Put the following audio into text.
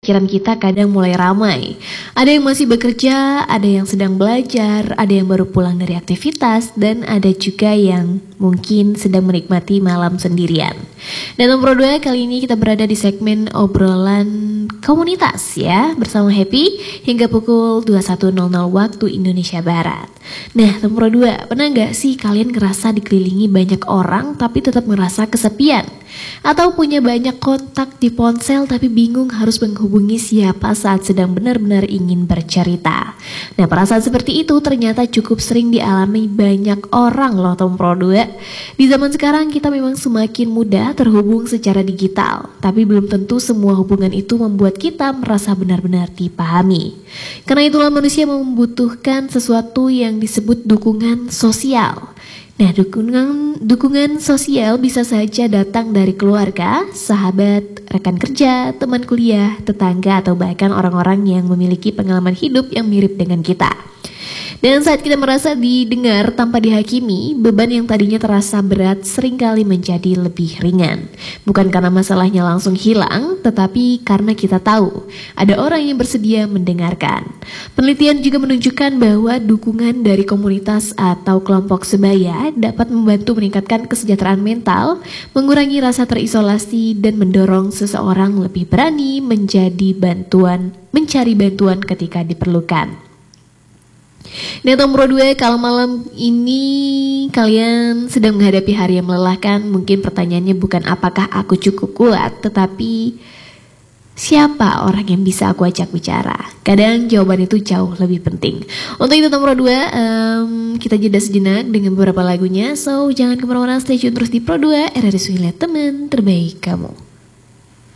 pikiran kita kadang mulai ramai. Ada yang masih bekerja, ada yang sedang belajar, ada yang baru pulang dari aktivitas, dan ada juga yang mungkin sedang menikmati malam sendirian. Dan nomor 2, kali ini kita berada di segmen obrolan komunitas ya, bersama Happy hingga pukul 21.00 waktu Indonesia Barat. Nah, nomor 2, pernah gak sih kalian ngerasa dikelilingi banyak orang tapi tetap merasa kesepian? Atau punya banyak kontak di ponsel tapi bingung harus menghubungi siapa saat sedang benar-benar ingin bercerita? Nah, perasaan seperti itu ternyata cukup sering dialami banyak orang loh Tompro 2. Di zaman sekarang kita memang semakin mudah terhubung secara digital, tapi belum tentu semua hubungan itu membuat kita merasa benar-benar dipahami. Karena itulah manusia membutuhkan sesuatu yang disebut dukungan sosial. Nah, dukungan sosial bisa saja datang dari keluarga, sahabat, rekan kerja, teman kuliah, tetangga, atau bahkan orang-orang yang memiliki pengalaman hidup yang mirip dengan kita. Dan saat kita merasa didengar tanpa dihakimi, beban yang tadinya terasa berat seringkali menjadi lebih ringan. Bukan karena masalahnya langsung hilang, tetapi karena kita tahu ada orang yang bersedia mendengarkan. Penelitian juga menunjukkan bahwa dukungan dari komunitas atau kelompok sebaya dapat membantu meningkatkan kesejahteraan mental, mengurangi rasa terisolasi, dan mendorong seseorang lebih berani mencari bantuan ketika diperlukan. Nah, nomor 2, kalau malam ini kalian sedang menghadapi hari yang melelahkan, mungkin pertanyaannya bukan apakah aku cukup kuat, tetapi siapa orang yang bisa aku ajak bicara? Kadang jawaban itu jauh lebih penting. Untuk itu nomor 2, kita jeda sejenak dengan beberapa lagunya. So, jangan kemana-mana, stay tune terus di Pro 2, RRI Swinglet, teman terbaik kamu.